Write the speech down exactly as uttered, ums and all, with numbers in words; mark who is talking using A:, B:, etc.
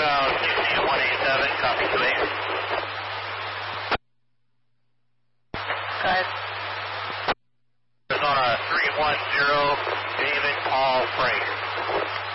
A: Southbound Q C one eighty-seven, copy two eight.
B: Go ahead.
A: Arizona three one zero, David Paul Frank.